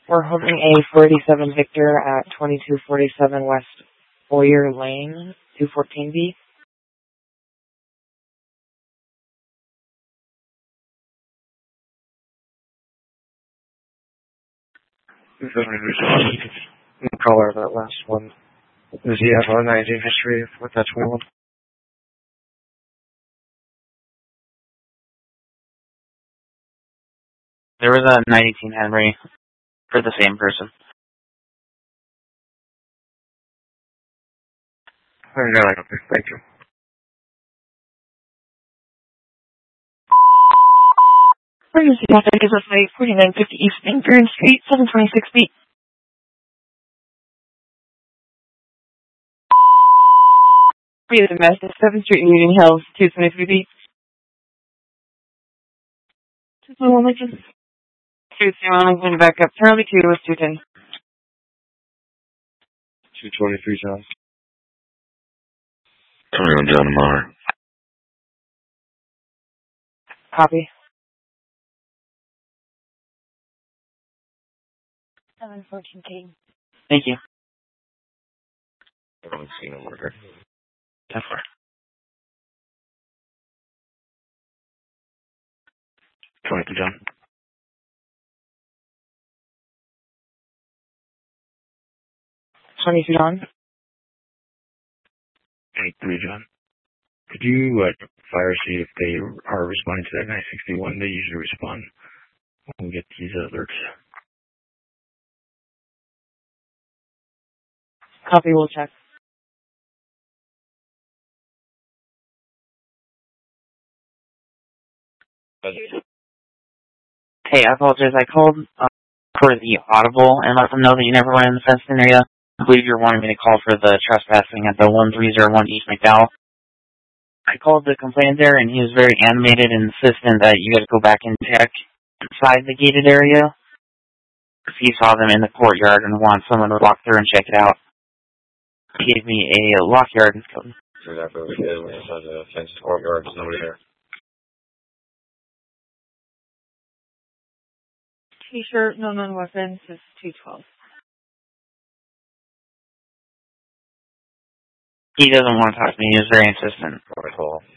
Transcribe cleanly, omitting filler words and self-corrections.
We're holding a 487 Victor at 2247 West Boyer Lane, 214B. Color that last one. Does he have an ID history with that 21? There was a 918 Henry for the same person. Okay, thank you. Emergency traffic is at 4950 East Van Buren Street, 726B. Free the domestic, 7th Street, Union Hills, 223B. 221 Lincoln. 221 Lincoln, back up. Charlie 2 was 210. 223 John. 21 John Mar. Copy. 714 Kane. Thank you. I don't see no murder. Definitely. 22 John. 22 John. 23 John. Could you fire see if they are responding to that 961? They usually respond when we get these alerts. Copy, we'll check. Hey, I apologize. I called for the audible and let them know that you never went in the fenced-in area. I believe you're wanting me to call for the trespassing at the 1301 East McDowell. I called the complainant there, and he was very animated and insistent that you guys go back and check inside the gated area. If he saw them in the courtyard and wants someone to walk through and check it out. He gave me a lock yard code. So exactly what we did. We inside the fenced courtyard. There's nobody there. T-shirt, no non-weapons, is 212. He doesn't want to talk to me. He was very insistent. Protocol.